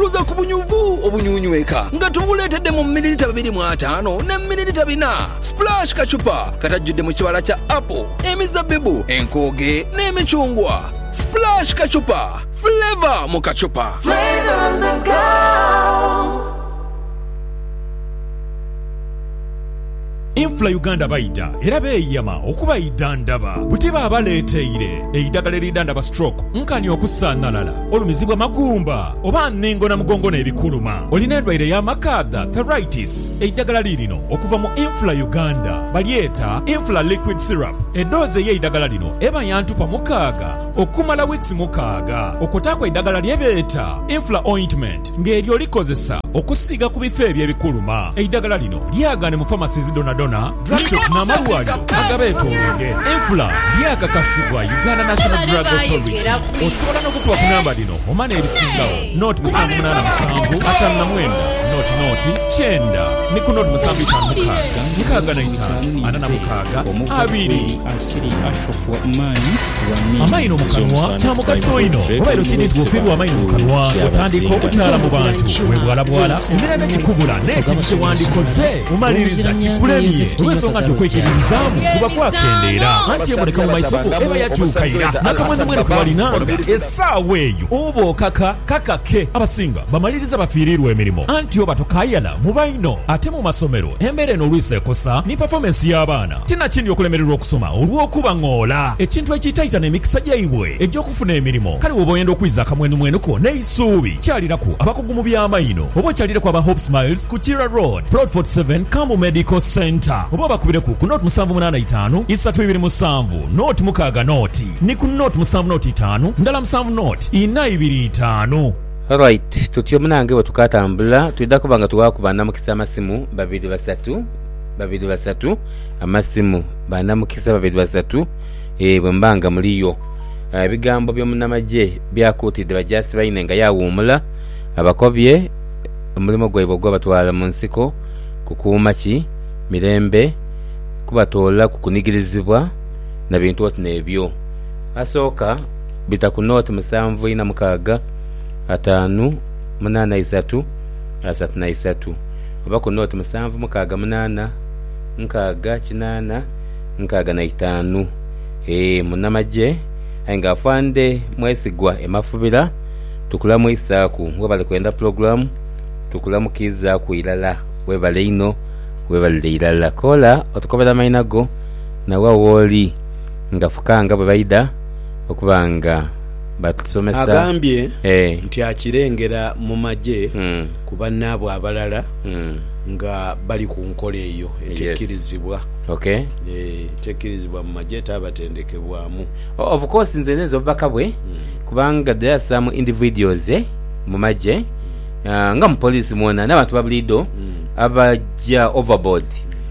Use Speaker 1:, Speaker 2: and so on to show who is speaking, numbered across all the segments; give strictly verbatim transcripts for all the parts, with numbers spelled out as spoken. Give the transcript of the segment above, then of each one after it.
Speaker 1: tupuluza ku bunyuvu obunyunyweka nga tubuleetedde mu mililita bibiri mu ataano ne mililita bina. Splash kachupa katajjudde mu kibala kya apple, emizabbibu, enkooge n'emicungwa. Splash kachupa, flavor mu kachupa.
Speaker 2: Flavor on the go.
Speaker 3: Infla Uganda baida era beeyama okuba idandaba butiba abaleeteire eidagala eridandaba stroke nkani okusaanalala olumizibwa magumba oba nningo na mugongo n'ebikuluma olina endwaire y'amakadha arthritis eidagala lirino okuva mu Infla Uganda balyeta Infla liquid syrup eddoozi y'eidagala lino eba yantupa mukaaga okumala weeks mukaaga okwotaako eidagala lyebeeta Infla ointment ng'eryo likozesa okusiiga ku bifo eby'ebikuluma eidagala lino lyagane mu pharmacies donadona drugshop n'amalwaliro agabeetolodde. Infla lyakakasibwa Uganda National Drug Authority. Osobola n'okukuba ku namba lino omana ebisingawo noti musanvu munaana musanvu ataano na mwenda noti noti kyenda ne ku noti musanvu itaano mukaaga mukaaga na itaano ana na mukaaga abiri. Amayino mu kanwa kya mugaso ino obairo kinidde ofiirwa amayino mu kanwa otandika okutaala mu bantu webwalabwala emirana gikubula n'ekintu kye wandikoze umaliriza kikulemye olw'ensonga nti okwekiririzaamu kuba kwakendeera anti eboneka mu maiso go eba yatuukayira n'akamwezi mwene kwe balinanga essaawa eyo oba okaka kakake abasinga bamaliriza bafiirirwa emirimu anti oba tokayala mu baino ate mu masomero embeera eno olwisa ekosa ni performance y'abaana tinakindi okulemererwa okusoma olw'okuba ng'ola ekintu ekiyitaayita n'emikisa gyaibwe egy'okufuna emirimu kale woba oyenda okwiza akamwenumwenuko n'eisuubi kyaliraku abakugu mu by'amayino oba okyaliraku aba Hope Smiles ku Kira Road Plot forty-seven Kamu Medical Center oba bakubireku ku noti musanvu munaana itaano isatu ibiri musanvu noti mukaaga noti ni ku noti musanvu noti itaano ndala musanvu noti ina ibiri itaano.
Speaker 4: Alright, tutyo munange bwe tukatambula tuyida kubanga tuwakuba mukisa amasimu babiri basatu babiri basatu amasimu bana mukisa babiri basatu eh bwe mbanga muliyo ebigambo by'omunamaje byakuutidde bajasi bayinenga yawuumula abakobye omulimo gwebwe gwabatwala mu nsiko kukuuma ki mirembe kubatoola kukunigirizibwa na bintu oti n'ebyo asooka bita ku noti musanvu ina mukaaga ataano munaana isatu asatu na isatu oba ku noti musanvu mukaaga munaana nkaaga kinaana nkaaga na itaano eh munamaje ainga afande mwesigwa emafubira tukulamu isaaku webale kwenda program tukulamu kiza ku ilala webale ino webale ilala kola otukobera mainago na wawoli ngafukanga babaida okubanga batusomesa
Speaker 5: agambye
Speaker 4: eh
Speaker 5: nti akirengera mu maje
Speaker 4: mm.
Speaker 5: kubanabo abalala
Speaker 4: mm.
Speaker 5: nga bali ku nkola eyo etekirizibwa.
Speaker 4: Yes. Okay.
Speaker 5: Eh tekirizibwa mu maje tabatendekebwamu.
Speaker 4: Of course nze nezo bakabwe mm. kubanga there are some individuals eh mu maje uh, nga mu police mwona n'abantu babulido mm. abaja overboard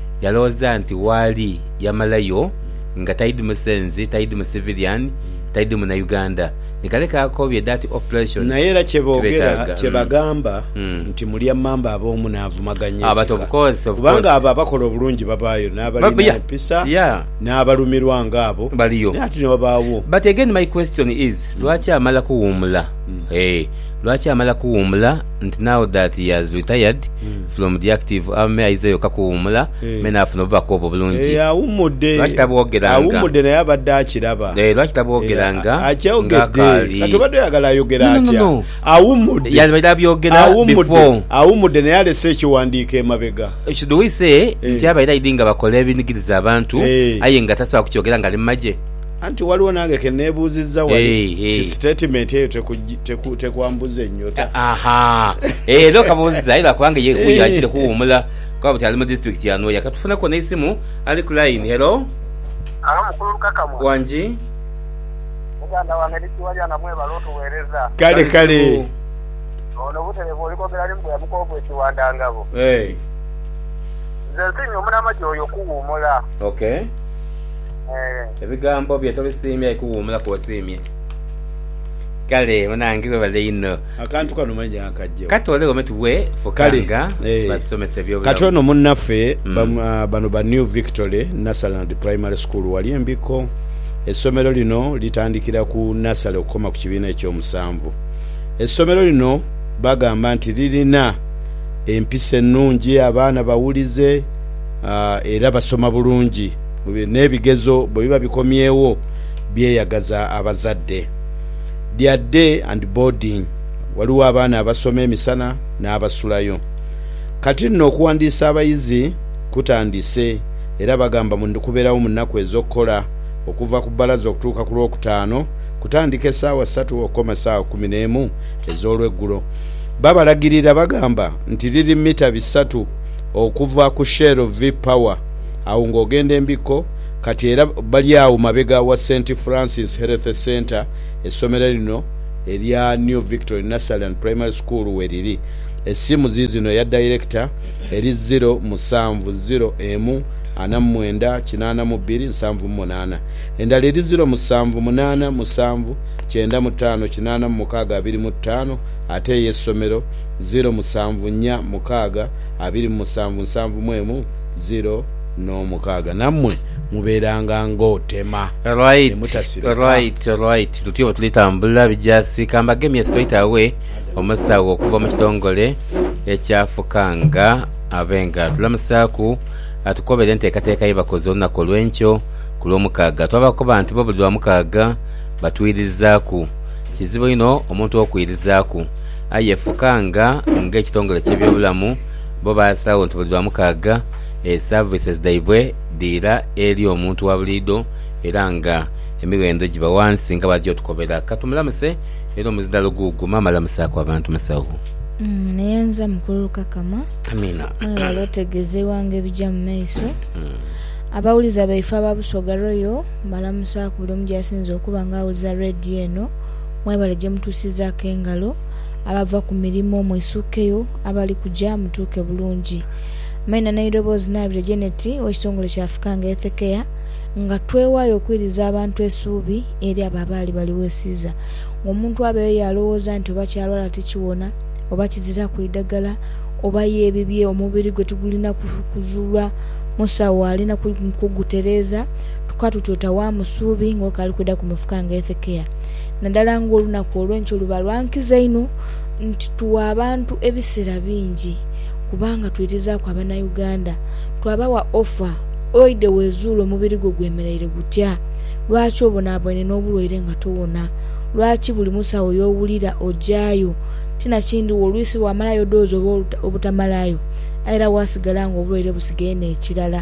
Speaker 4: yaloza nti wali yamalayo nga taidi musenzi taidi mu civilian taidi mu na Uganda nikaleka akobye that operation
Speaker 5: na yera chebogera chebagamba mm. nti mulia mamba abomu na avumaganye
Speaker 4: but of course of
Speaker 5: kubanga aba bakola obulungi babayo n'abali na pisa
Speaker 4: yeah
Speaker 5: n'abalumirwa ngabo
Speaker 4: baliyo
Speaker 5: nati ne babawo.
Speaker 4: But again my question is mm. lwachi amala kuwumula mm. eh lwachi amala kuwumula nti now that he has retired mm. from the active army aizeyo kakuwumula hey. mena afuna bakobo bulungi
Speaker 5: eh awumudde
Speaker 4: lwachi tabwogeranga
Speaker 5: awumudde naye abadde akiraba
Speaker 4: eh lwachi tabwogeranga
Speaker 5: akyogedde katubadde yagala ayogera atya
Speaker 4: no, no, no.
Speaker 5: awumudde
Speaker 4: yali bada byogera before
Speaker 5: awumudde naye alese ekiwandiika emabega
Speaker 4: should we say nti abaira idinga bakole ebinigiriza abantu aye nga tasawa kukyogera nga limaje
Speaker 5: anti waliwo nange kenebuuzizza wali
Speaker 4: hey, hey.
Speaker 5: ki statement eyo teku tekwambuza ennyota
Speaker 4: aha eh loka buuzizza ila kubanga ye kuyagire kuwumula kwa buti ali mu district ya Noya katufuna ko n'isimu ali ku line. Hello
Speaker 6: alo mukulu kakamu
Speaker 4: wanji
Speaker 6: muganda wange ndi wali anamwe baloto wereza
Speaker 5: kale kale
Speaker 6: ono butele boliko bera limbo ya mukobwe kiwandangabo
Speaker 4: eh
Speaker 6: nze nyomuna majoyo kuwumula.
Speaker 4: Okay.
Speaker 6: Eh
Speaker 4: ebigambo byetobisimya ikuwumula ko simye kale munangiwe balino
Speaker 5: akantu kano manya akajje
Speaker 4: katole ometuwe fokanga basomese byo
Speaker 5: katono munnaffe bano ba New Victory Nasaland Primary School wali embiko essomero lino litandikira ku nasale okoma ku kibiina ekyomusanvu. Essomero lino bagamba nti lirina empisa ennungi, abaana bawulize uh, era basoma bulungi, n'ebigezo bwe biba bikomyewo byeyagaza abazadde. Their day and boarding, waliwo abaana abasoma emisana n'abasulayo. Kati nno okuwandiisa abayizi kutandise, era bagamba kubeerawo mu nnaku ez'okkola okuva ku bbalaza okutuuka ku lwokutaano, kutandika essaawa ssatu okukoma essaawa kumi n'emu ez'olweggulo. Babalagirira bagamba nti liri mita bisatu okuva ku Shell V Power, awo ng'ogenda Embiko. Kati era bali awo mabega wa Saint Francis Health Center, essomero lino erya New Victory Nursery and Primary School weriri. Essimu zizino ya director eri zero musanvu zero emu ana mwenda kinana mu bbiri nsanvu munana, endala eri zero musanvu munana musanvu kyenda mu ttaano kinana mu mukaaga abiri mu ttaano, ate y'essomero zero musanvu nnya mukaaga abiri mu musanvu nsanvu mu emu zero n'omukaaga. Nammwe mubeeranga ng'otema.
Speaker 4: Right, right, right. Tutyo tulitambula bijasi kamba game yasitoitawe omusawo okuva mu kitongole ekyafukanga abenga tulamusaku atukobera enteekateeka yebakoze olunaku olw'enkyo ku lw'omukaaga. Twabakoba nti bo buli lwa mukaaga batuwirizaaku kizibu ino omuntu okuwirizaaku ayefukanga ng'ekitongole ky'ebyobulamu bo basawo nti buli lwa mukaaga e services daibwe dira eri omuntu wa bulido era nga emiwendo giba wansi nga bajjo tukobera. Katumulamuse era omuzidalo guguma malamusa kwa abantu masawo.
Speaker 7: Mm, neyenza mukulu kakama.
Speaker 4: Amina.
Speaker 7: Mwalo tegeze wange bija mu maiso. Mm. Abawuliza baifa babusoga royo malamusa ku lomji asinzo okuba nga awuliza radio eno mwebale je mutusiza kengalo abava ku mirimo mwisukeyo abali kujja mutuke bulungi. Maina nairobozi nabire Jeneti w'ekitongole kyafukanga ethekeya nga twewayo okwiriza abantu esuubi eri ababali baliwesiza. Omuntu abeyo yalowooza nti oba kyalwala tikiwona oba kizira kuidagala oba yebibye omubiri gwe tugulina kuzuulwa musawo alina kugutereza tukatutota wa musuubi ng'okali kwida ku mufukanga ethekeya. Naddala ng'olunaku olw'enkyo luba lwankiza ino nti tuwa abantu ebiseera bingi kubanga tuyiriza kwa bana Uganda twabawa offer oide wezulo omubiri gwo gwemereire gutya lwaki obonaabone n'obulwaire nga towona lwaki buli musawo y'owulira ojjayo tina kindi olwisi wamalayo doozi oba obutamalayo era wasigala nga obulwaire busigaye n'ekirala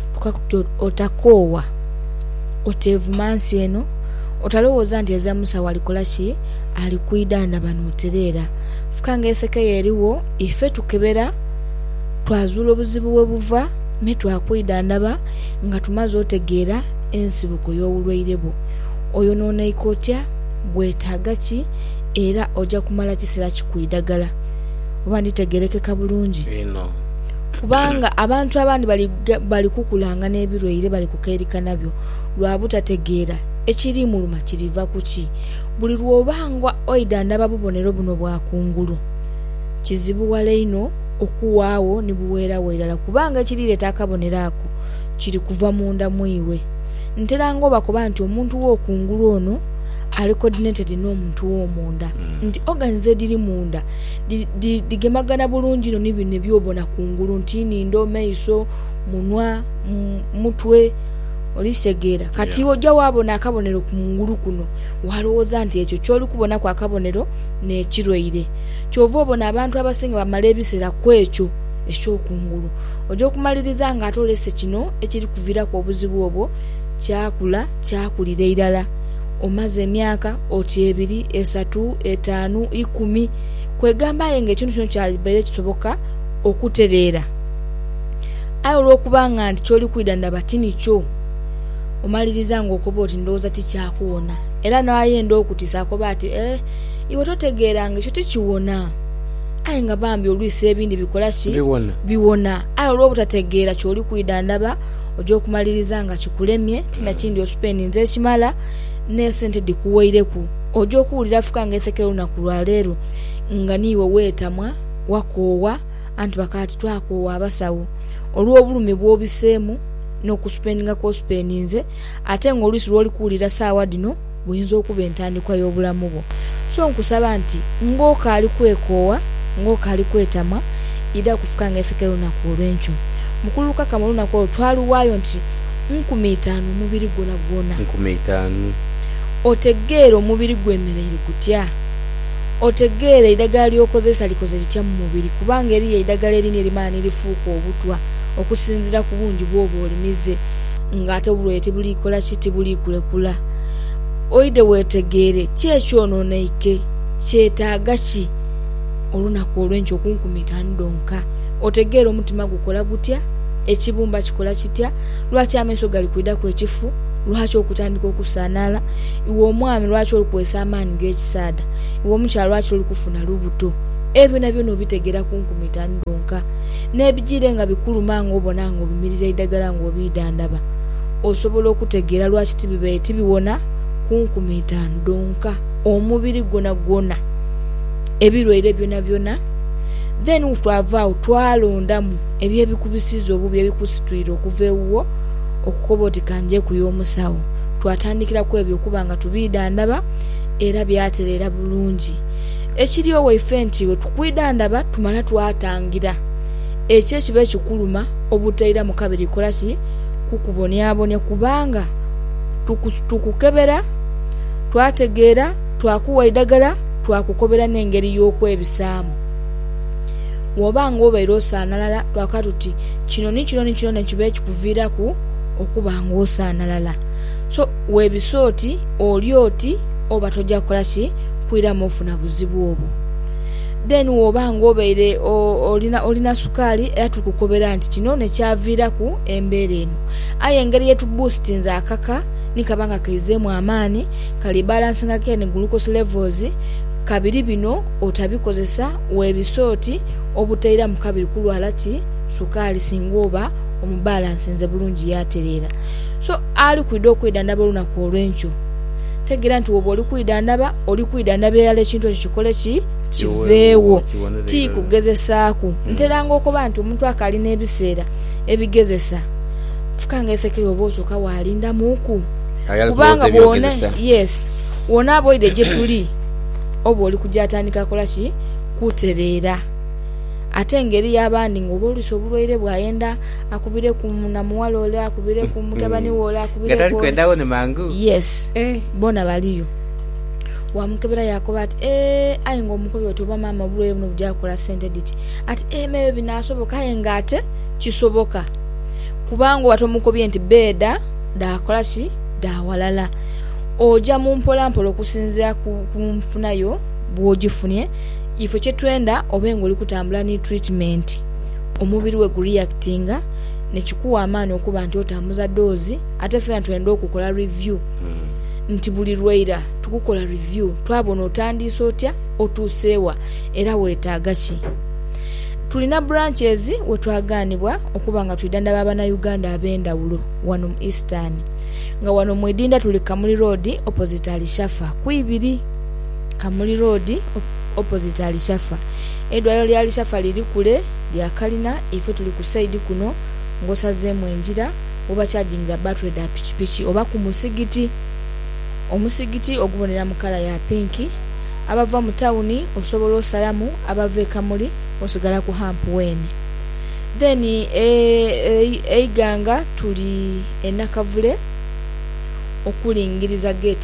Speaker 7: otakoowa oteevumansi eno otalowooza nti eza musawo alikola ki alikwidanda banootereera fukanga efekeyo eriwo ife tukebera twazuula obuzibu bwe buva me twakwidandaba nga tumaze otegeera ensibuko y'obulwaire bwo oyo noonaikotya bwetaaga ki era ojja kumala kiseera kikwidagala oba nditegerekeka bulungi
Speaker 4: eno
Speaker 7: kubanga abantu abandi bali bali kukulanga n'ebirwaire bali kukeerika nabyo lwabutategeera ekiri muluma kiriva kuki buli lwobangwa oidandaba bubonero buno bwa kungulu kizibu waleino okuwaawo ni buweera weerala kubanga kirireeta akabonero ako kiri kuva munda mwiwe ntera ngoba kuba nti omuntu w'okungulu ono ali coordinated n'omuntu w'omunda mm. nti organize diri munda digemagana bulungi no nibi ne byobona kungulu nti nindo meiso munwa mutwe olistegeera kati yeah. Ojja wabona akabonero ku mungulu kuno walowooza nti ekyo kyoli kubona kwa akabonero n'ekirwaire kyova obona abantu abasinga bamala ebiseera kwekyo ekyokungulu ojja okumaliriza nga atolese kino ekiri kuviirako obuzibu obwo kyakula kyakulira irala omaze emyaka oti ebiri esatu etaano ikumi kwegamba yenga ekintu kino kyalibeere kisoboka okutereera ayo olw'okubanga nti kyoli kwidanda batini kyo omaliriza nga okuba oti ndowooza tikyakuwona era nawayenda okutisa akoba ati eh, iwe totegeeranga ekyo tikiwona aye nga bambi olwisa ebindi bikola ki
Speaker 4: biwona
Speaker 7: biwona aye olw'obutategeera kyoli kwidandaba ojja okumaliriza nga kikulemye tina kindi ospeninze ekimala n'esente dikuweireku ojja okuwulira fukanga ethekero lunaku lwaleero nga niiwe weetamwa wakoowa anti bakati twakoowa abasawo olw'obulumi bw'obiseemu n'okuspendinga kw'ospeninze ate ng'oluusi lw'oli kuwulira saawa dino buyinza okuba entandikwa y'obulamu bwo. So nkusaba nti ng'okaali kwekoowa ng'okaali kwetamwa ida kufuka ng'efika lunaku olw'enkyo. Mukulu Lukaka mu lunaku olwo twaluwaayo nti nkumi itaano omubiri gwonna gwonna.
Speaker 4: nkumi itaano
Speaker 7: Otegeera omubiri gw'emereire gutya. Otegeera eddagala ly'okozesa likoze litya mu mubiri, kubanga eriyo eddagala erinya erimala nirifuuka obutwa okusinziira ku bungi bw'oba olimize ng'ate obulwaire tibulikola ki tibulikulekula. Oide weetegeere ki ekyonooneike kyetaaga ki olunaku olw'enkyo okunkumi itaano donka. Otegeera omutima gukola gutya, ekibumba kikola kitya, lwaki amaiso gali kuidaku ekifu, lwaki okutandika okusaanaala, iwe omwami lwaki olukwesa amaanyi g'ekisaada, iwe omukyala lwaki olukufuna lubuto. Ebyo nabyo n'obitegeera ku nkumi itaano donka. N'ebigire nga bikuluma ng'obona ng'obimirira eddagala ng'obiidandaba, osobola okutegeera lwaki tibibeere tibiwona ku nkumi itaano donka. Omubiri gwonna gwonna ebirwaire byonna byonna. Then twavaawo twalondamu ebyebikubisiza obubi ebikusitwire okuva ewuwo okukoba oti kanje ku y'omusawo. Twatandikira ku ebyo okuba nga tubiidandaba era byatereera bulungi. Ekiriyo waife nti we tukwidandaba tumala twatangira ekyo ekiba ekikuluma obutaira mu kabiri kola ki kukubonyabonya, kubanga tukukebera twategeera twakuwa eddagala twakukobera n'engeri y'okwebisaamu. Wobanga obeera osaanalala twaka tuti kino ni kino ni kino nekiba ekikuviiraku okuba ng'osaanalala. So weebisooti oli oti oba tojja kukola ki kwiramu ofuna buzibu obwo. Then wobanga obeere olina olina sukaali era tukukobera nti kino nekyaviiraku embeera eno. Aye engeri yetuboostinze akaka nikabanga kaizeemu amaani kali balansinga kene glucose levels kabiri bino otabikozesa weebisooti obuteera mu kabiri kulwala ki sukaali singa oba omubalansinze bulungi yatereera. So ali kwida okwidandaba olunaku olw'enkyo tegeera nti woba oli kwidandaba oli kwidandaba eyala ekintu ekyo kikole ki kiveewo ti kugezesaaku. Nteranga okuba nti omuntu akali n'ebiseera ebigezesa fukanga efekeyo oba osooka waalinda muuku kubanga bwone yes wona aboide gye tuli oba oli kujja atandika kola ki kutereera. Ate engeri y'abandi ng'oba olisa obulwaire bwayenda akubire ku namuwala ole akubire ku mutabani woole akubire
Speaker 4: gatali kwendawo ne mangu
Speaker 7: yes eh. Bona baliyo wamukebera yakoba ati eh ayi ng'omukobi oti oba maama obulwaire buno bujja kukola sente diti ati eh mewe binaasoboka aye ng'ate kisoboka kubanga watomukobye nti beeda daakola ki daawalala oja mu mpola mpola okusinzira ku nfunayo bw'ogifunye. Ifo kyetwenda obenga oli kutambula ni treatment omubiri we gureactinga nekikuwa amaani okuba nti otambuza doozi. Ate fena twenda okukola review mm. nti buli lwaira tukukola review twabona otandisa otya otuuseewa era weetaaga ki. Tulina branches we twagaanibwa okuba nga twidandaba Abannayuganda ab'endawulo wano mu Eastern. Nga wano mu Idinda tuli Kamuli Road opposite Alishafa kwibiri Kamuli Road opposite Alishafa. Eddwaliro lya Alishafa liri kule lya kalina ife tuli ku side kuno ng'osazeemu enjira oba kyajingira battery da pikipiki oba ku musigiti. Omusigiti ogubonera mu kala ya pinki. Abava mu tawuni osobola osalamu, abava e Kamuli osigala ku Hampwene. Then Eiganga e, e, tuli e Nakavule okulingiriza gate